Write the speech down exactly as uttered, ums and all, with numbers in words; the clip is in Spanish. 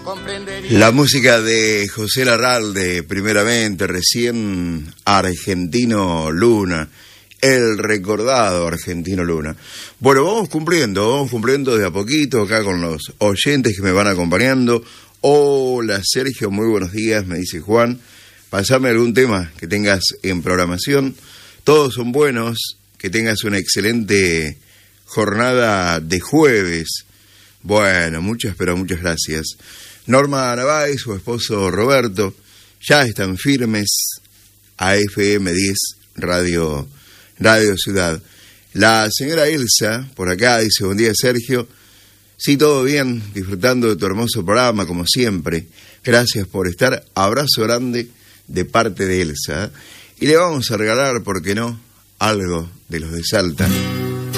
La música de José Larralde, primeramente, recién Argentino Luna, el recordado Argentino Luna. Bueno, vamos cumpliendo, vamos cumpliendo de a poquito acá con los oyentes que me van acompañando. Hola Sergio, muy buenos días, me dice Juan. Pasame algún tema que tengas en programación. Todos son buenos, que tengas una excelente jornada de jueves. Bueno, muchas, pero muchas gracias. Norma Navay y su esposo Roberto ya están firmes a F M diez Radio, Radio Ciudad. La señora Elsa, por acá, dice, buen día Sergio. Sí, todo bien, disfrutando de tu hermoso programa, como siempre. Gracias por estar. Abrazo grande de parte de Elsa. Y le vamos a regalar, ¿por qué no?, algo de los de Salta.